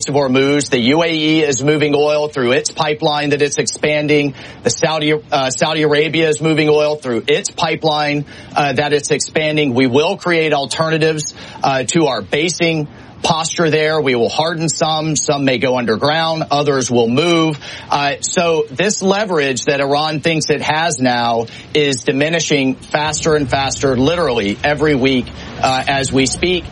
of Hormuz. The UAE is moving oil through its pipeline that it's expanding. The Saudi Arabia is moving oil through its pipeline that it's expanding. We will create alternatives to our basing posture there. We will harden some may go underground, others will move. So this leverage that Iran thinks it has now is diminishing faster and faster, literally every week as we speak.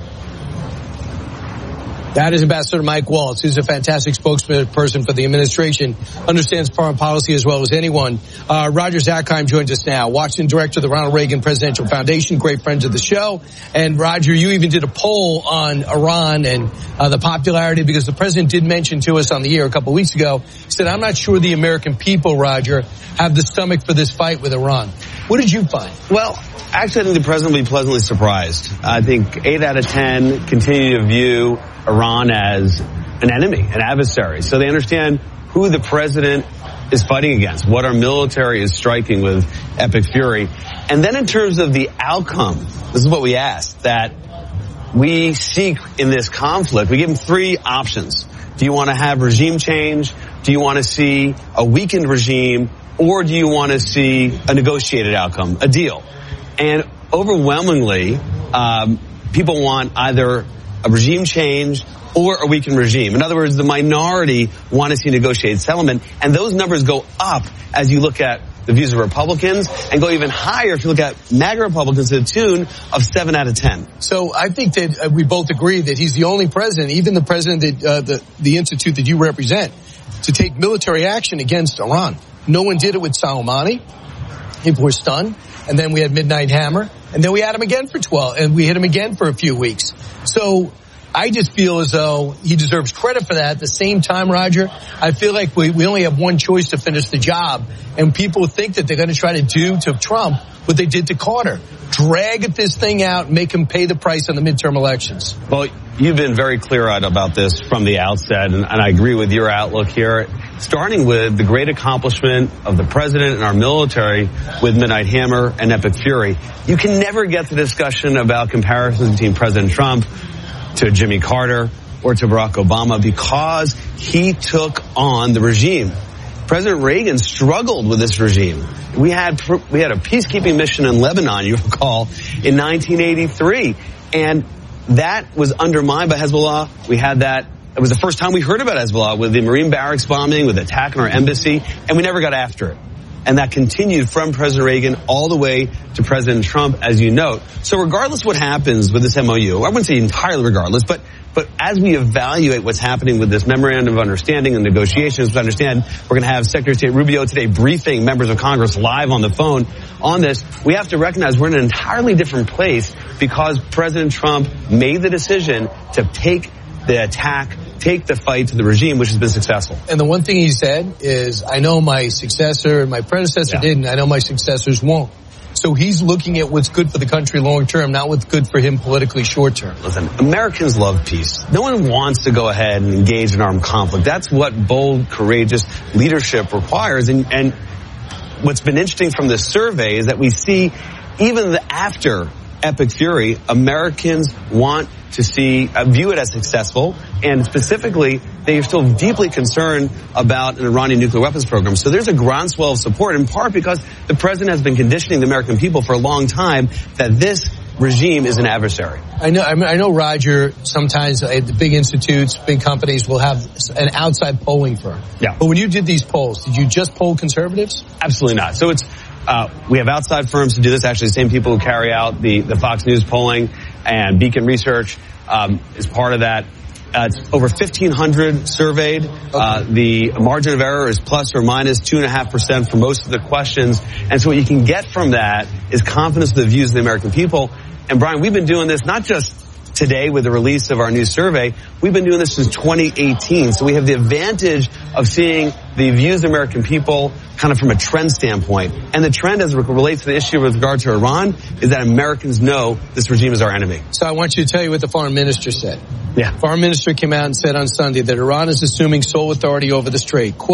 That is Ambassador Mike Waltz, who's a fantastic spokesperson for the administration, understands foreign policy as well as anyone. Roger Zakheim joins us now, Washington director of the Ronald Reagan Presidential Foundation, great friends of the show. And Roger, you even did a poll on Iran and the popularity, because the president did mention to us on the air a couple of weeks ago, he said, I'm not sure the American people, Roger, have the stomach for this fight with Iran. What did you find? Well, actually, I think the president will be pleasantly surprised. I think 8 out of 10 continue to view Iran as an enemy, an adversary. So they understand who the president is fighting against, what our military is striking with epic fury. And then in terms of the outcome, this is what we asked, that we seek in this conflict. We give them 3 options. Do you want to have regime change? Do you want to see a weakened regime? Or do you want to see a negotiated outcome, a deal? And overwhelmingly, people want either a regime change or a weakened regime. In other words, the minority want to see a negotiated settlement. And those numbers go up as you look at the views of Republicans, and go even higher if you look at MAGA Republicans to the tune of 7 out of 10. So I think that we both agree that he's the only president, even the president that the institute that you represent, to take military action against Iran. No one did it with Soleimani. People were stunned. And then we had Midnight Hammer. And then we had him again for 12. And we hit him again for a few weeks. So I just feel as though he deserves credit for that. At the same time, Roger, I feel like we only have one choice to finish the job. And people think that they're going to try to do to Trump what they did to Carter. Drag this thing out and make him pay the price on the midterm elections. Well, you've been very clear-eyed about this from the outset, and I agree with your outlook here. Starting with the great accomplishment of the president and our military with Midnight Hammer and Epic Fury, you can never get the discussion about comparisons between President Trump to Jimmy Carter or to Barack Obama, because he took on the regime. President Reagan struggled with this regime. We had a peacekeeping mission in Lebanon, you recall, in 1983, and that was undermined by Hezbollah. We had that. It was the first time we heard about Hezbollah, with the Marine barracks bombing, with the attack on our embassy, and we never got after it. And that continued from President Reagan all the way to President Trump, as you note. So regardless what happens with this MOU, I wouldn't say entirely regardless, but as we evaluate what's happening with this memorandum of understanding and negotiations, we understand we're going to have Secretary of State Rubio today briefing members of Congress live on the phone on this. We have to recognize we're in an entirely different place, because President Trump made the decision to take the attack, take the fight to the regime, which has been successful. And the one thing he said is, I know my successor and my predecessor didn't. I know my successors won't. So he's looking at what's good for the country long term, not what's good for him politically short term. Listen, Americans love peace. No one wants to go ahead and engage in armed conflict. That's what bold, courageous leadership requires. And what's been interesting from this survey is that we see, even after Epic Fury, Americans want to view it as successful, and specifically, they are still deeply concerned about an Iranian nuclear weapons program. So there's a groundswell of support, in part because the president has been conditioning the American people for a long time that this regime is an adversary. I know, Roger, sometimes the big institutes, big companies will have an outside polling firm. Yeah. But when you did these polls, did you just poll conservatives? Absolutely not. So we have outside firms to do this, actually the same people who carry out the Fox News polling, and Beacon Research is part of that. It's over 1,500 surveyed. Okay. The margin of error is plus or minus 2.5% for most of the questions. And so what you can get from that is confidence in the views of the American people. And Brian, we've been doing this not just today with the release of our new survey. We've been doing this since 2018. So we have the advantage of seeing the views of the American people kind of from a trend standpoint. And the trend as it relates to the issue with regard to Iran is that Americans know this regime is our enemy. So I want you to tell you what the foreign minister said. Yeah. Foreign minister came out and said on Sunday that Iran is assuming sole authority over the strait. Quote,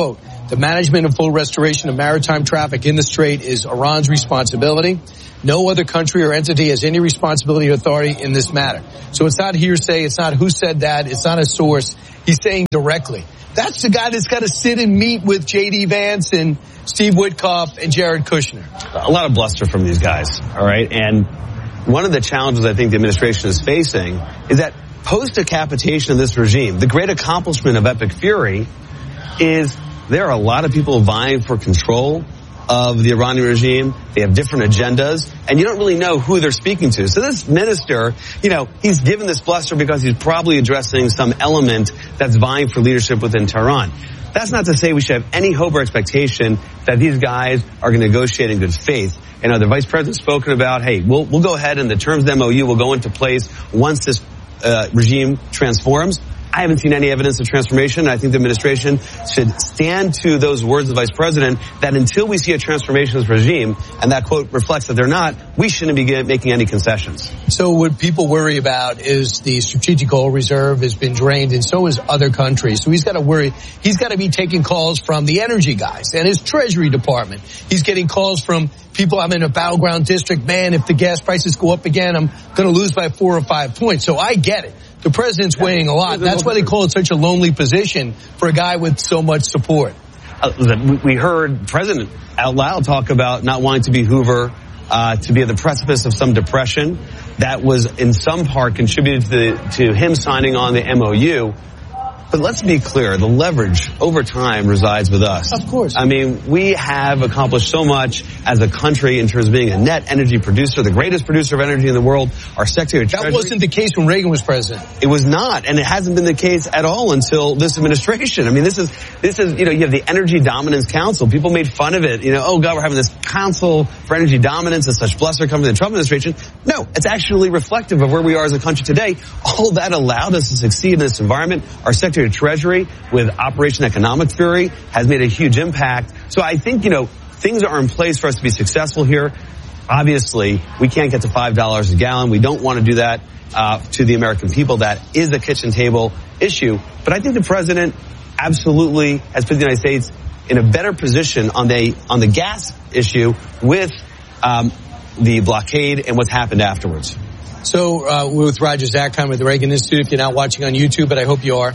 The management and full restoration of maritime traffic in the Strait is Iran's responsibility. No other country or entity has any responsibility or authority in this matter. So it's not hearsay. It's not who said that. It's not a source. He's saying directly. That's the guy that's got to sit and meet with J.D. Vance and Steve Witkoff and Jared Kushner. A lot of bluster from these guys, all right? And one of the challenges I think the administration is facing is that post-decapitation of this regime, the great accomplishment of Epic Fury is there are a lot of people vying for control of the Iranian regime. They have different agendas, and you don't really know who they're speaking to. So this minister, he's given this bluster because he's probably addressing some element that's vying for leadership within Tehran. That's not to say we should have any hope or expectation that these guys are going to negotiate in good faith. The vice president's spoken about, hey, we'll go ahead and the terms of the MOU will go into place once this regime transforms. I haven't seen any evidence of transformation. I think the administration should stand to those words of the vice president that until we see a transformation of this regime, and that quote reflects that they're not, we shouldn't be making any concessions. So what people worry about is the strategic oil reserve has been drained, and so has other countries. So he's got to worry. He's got to be taking calls from the energy guys and his Treasury Department. He's getting calls from people. I'm in a battleground district. Man, if the gas prices go up again, I'm going to lose by 4 or 5 points. So I get it. The president's weighing a lot. That's why they call it such a lonely position for a guy with so much support. We heard President out loud talk about not wanting to be Hoover, to be at the precipice of some depression. That was in some part contributed to him signing on the MOU. But let's be clear, the leverage over time resides with us. Of course. I mean, we have accomplished so much as a country in terms of being a net energy producer, the greatest producer of energy in the world. Our Secretary of Treasury. That wasn't the case when Reagan was president. It was not, and it hasn't been the case at all until this administration. I mean, this is, you have the Energy Dominance Council. People made fun of it. Oh God, we're having this council for energy dominance and such bluster coming from the Trump administration. No, it's actually reflective of where we are as a country today. All that allowed us to succeed in this environment. Our Secretary of Treasury with Operation Economic Fury has made a huge impact. So I think, things are in place for us to be successful here. Obviously, we can't get to $5 a gallon. We don't want to do that to the American people. That is a kitchen table issue. But I think the president absolutely has put the United States in a better position on the gas issue with the blockade and what's happened afterwards. So we're with Roger Zakheim with the Reagan Institute. If you're not watching on YouTube, but I hope you are.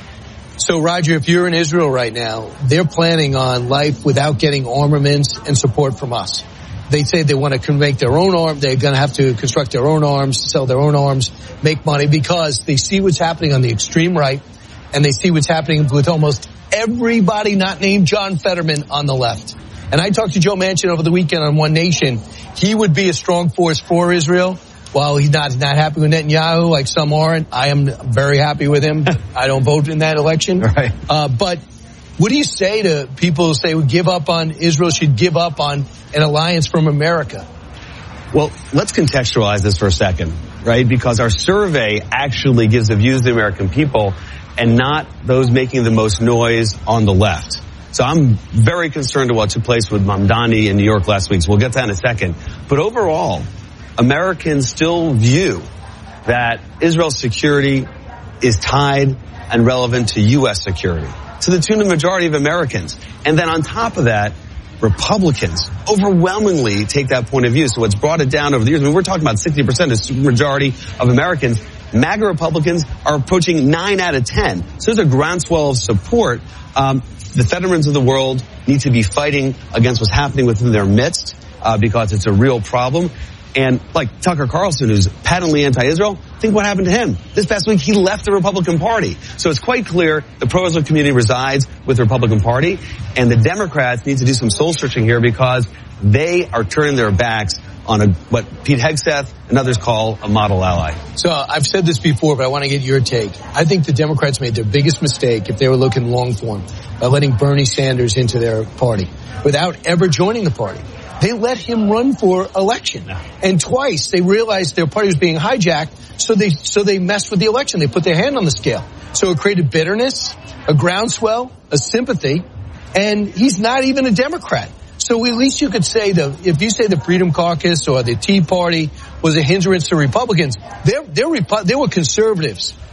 So, Roger, if you're in Israel right now, they're planning on life without getting armaments and support from us. They say they want to make their own arms. They're going to have to construct their own arms, sell their own arms, make money, because they see what's happening on the extreme right, and they see what's happening with almost everybody not named John Fetterman on the left. And I talked to Joe Manchin over the weekend on One Nation. He would be a strong force for Israel. While he's not happy with Netanyahu, like some aren't, I am very happy with him. I don't vote in that election. Right. But what do you say to people who say Israel should give up on an alliance from America? Well, let's contextualize this for a second, right? Because our survey actually gives the views of the American people and not those making the most noise on the left. So I'm very concerned about what took place with Mamdani in New York last week. So we'll get to that in a second. But overall, Americans still view that Israel's security is tied and relevant to U.S. security, to the tune of the majority of Americans. And then on top of that, Republicans overwhelmingly take that point of view. So it's brought it down over the years. I mean, we're talking about 60% is the majority of Americans. MAGA Republicans are approaching 9 out of 10. So there's a groundswell of support. The Fettermans of the world need to be fighting against what's happening within their midst, because it's a real problem. And like Tucker Carlson, who's patently anti-Israel, think what happened to him. This past week, he left the Republican Party. So it's quite clear the pro-Israel community resides with the Republican Party, and the Democrats need to do some soul-searching here because they are turning their backs on what Pete Hegseth and others call a model ally. So I've said this before, but I want to get your take. I think the Democrats made their biggest mistake if they were looking long form by letting Bernie Sanders into their party without ever joining the party. They let him run for election. And twice they realized their party was being hijacked, so they messed with the election. They put their hand on the scale. So it created bitterness, a groundswell, a sympathy, and he's not even a Democrat. So at least you could say if you say the Freedom Caucus or the Tea Party was a hindrance to Republicans, they were conservatives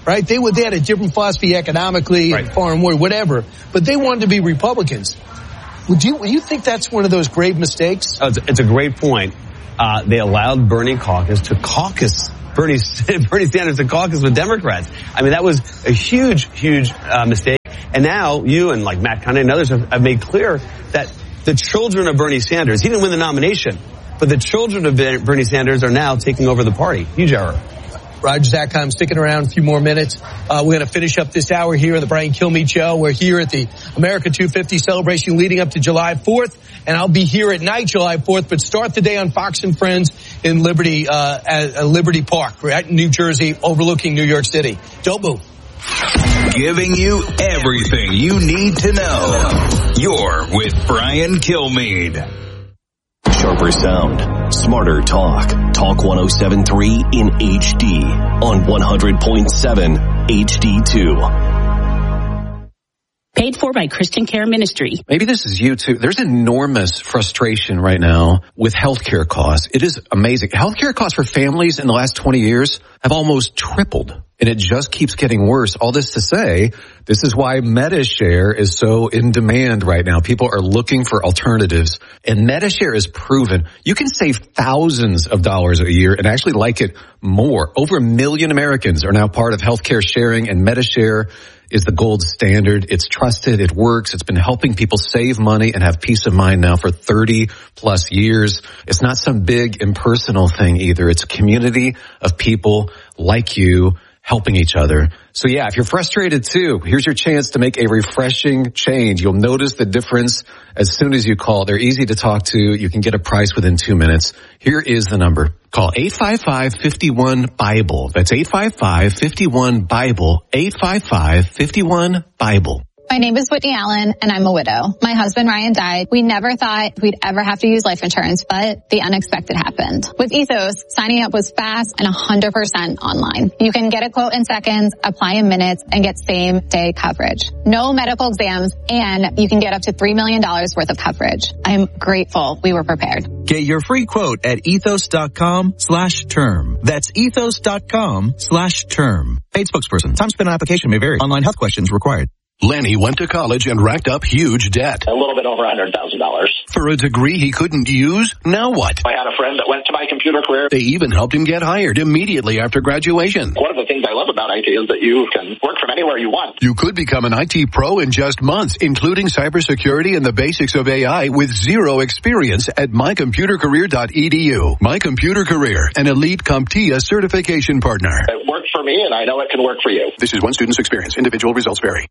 right? They had a different philosophy economically, and foreign war, whatever, but they wanted to be Republicans. Would you think that's one of those grave mistakes? It's a great point. They allowed Bernie Sanders to caucus with Democrats. I mean, that was a huge mistake. And now you and like Matt Connelly and others have made clear that the children of Bernie Sanders, he didn't win the nomination, but the children of Bernie Sanders are now taking over the party. Huge error. Roger Zakheim sticking around a few more minutes. We're going to finish up this hour here on the Brian Kilmeade Show. We're here at the America 250 celebration leading up to July 4th, and I'll be here at night July 4th, but start the day on Fox and Friends in Liberty, at Liberty Park, right in New Jersey, overlooking New York City. Don't move. Giving you everything you need to know. You're with Brian Kilmeade. Sharper sound, smarter talk. Talk 107.3 in HD on 100.7 HD2. Paid for by Christian Care Ministry. Maybe this is you too. There's enormous frustration right now with healthcare costs. It is amazing. Healthcare costs for families in the last 20 years have almost tripled. And it just keeps getting worse. All this to say, this is why MediShare is so in demand right now. People are looking for alternatives. And MediShare is proven. You can save thousands of dollars a year and actually like it more. Over 1 million Americans are now part of healthcare sharing, and MediShare is the gold standard. It's trusted. It works. It's been helping people save money and have peace of mind now for 30 plus years. It's not some big impersonal thing either. It's a community of people like you helping each other. So yeah, if you're frustrated too, here's your chance to make a refreshing change. You'll notice the difference as soon as you call. They're easy to talk to. You can get a price within 2 minutes. Here is the number. Call 855-51-BIBLE. That's 855-51-BIBLE. 855-51-BIBLE. My name is Whitney Allen, and I'm a widow. My husband, Ryan, died. We never thought we'd ever have to use life insurance, but the unexpected happened. With Ethos, signing up was fast and 100% online. You can get a quote in seconds, apply in minutes, and get same-day coverage. No medical exams, and you can get up to $3 million worth of coverage. I'm grateful we were prepared. Get your free quote at ethos.com/term. That's ethos.com/term. Paid spokesperson. Time spent on application may vary. Online health questions required. Lenny went to college and racked up huge debt. A little bit over $100,000. For a degree he couldn't use? Now what? I had a friend that went to My Computer Career. They even helped him get hired immediately after graduation. One of the things I love about IT is that you can work from anywhere you want. You could become an IT pro in just months, including cybersecurity and the basics of AI with zero experience at mycomputercareer.edu. My Computer Career, an elite CompTIA certification partner. It worked for me, and I know it can work for you. This is one student's experience. Individual results vary.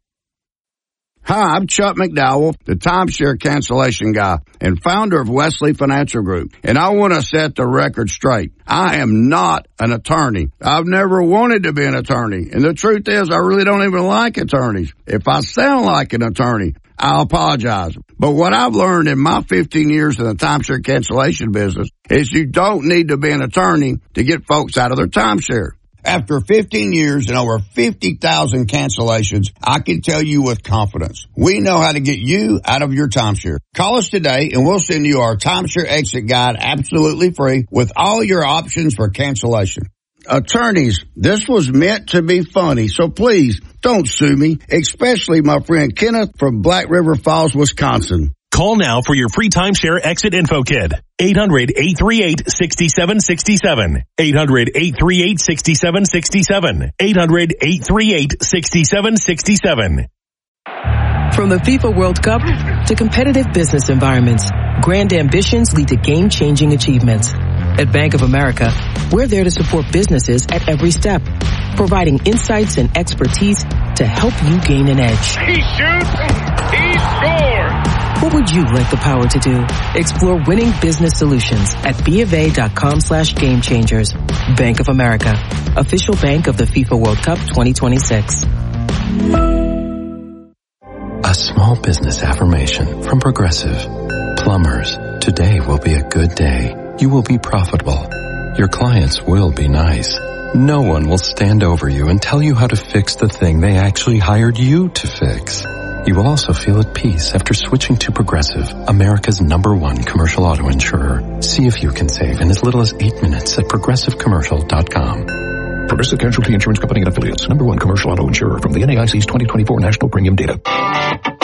Hi, I'm Chuck McDowell, the timeshare cancellation guy and founder of Wesley Financial Group. And I want to set the record straight. I am not an attorney. I've never wanted to be an attorney. And the truth is, I really don't even like attorneys. If I sound like an attorney, I apologize. But what I've learned in my 15 years in the timeshare cancellation business is you don't need to be an attorney to get folks out of their timeshare. After 15 years and over 50,000 cancellations, I can tell you with confidence, we know how to get you out of your timeshare. Call us today and we'll send you our timeshare exit guide absolutely free with all your options for cancellation. Attorneys, this was meant to be funny, so please don't sue me, especially my friend Kenneth from Black River Falls, Wisconsin. Call now for your free timeshare exit info kit. 800-838-6767. 800-838-6767. 800-838-6767. From the FIFA World Cup to competitive business environments, grand ambitions lead to game-changing achievements. At Bank of America, we're there to support businesses at every step, providing insights and expertise to help you gain an edge. He shoots, he scores! What would you like the power to do? Explore winning business solutions at BofA.com/gamechangers. Bank of America, official bank of the FIFA World Cup 2026. A small business affirmation from Progressive. Plumbers, today will be a good day. You will be profitable. Your clients will be nice. No one will stand over you and tell you how to fix the thing they actually hired you to fix. You will also feel at peace after switching to Progressive, America's #1 commercial auto insurer. See if you can save in as little as 8 minutes at progressivecommercial.com. Progressive Casualty Insurance Company and Affiliates. #1 commercial auto insurer from the NAIC's 2024 national premium data.